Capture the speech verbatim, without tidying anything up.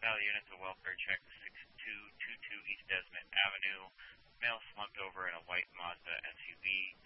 Valley unit to welfare check six two two two East Desmond Avenue. Male slumped over in a white Mazda S U V.